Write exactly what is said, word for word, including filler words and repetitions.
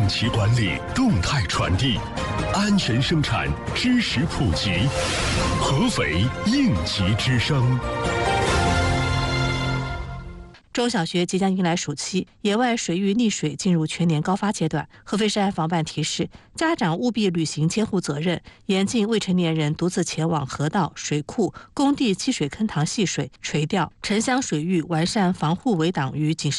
期管理，动态传递，安全生产，知识普及，合肥应急之声。 中小学即将迎来暑期，野外水域溺水进入全年高发阶段。合肥市安防办提示，家长务必履行监护责任，严禁未成年人独自前往河道、水库、工地积水坑塘戏水、垂钓、城乡水域，完善防护围挡与警示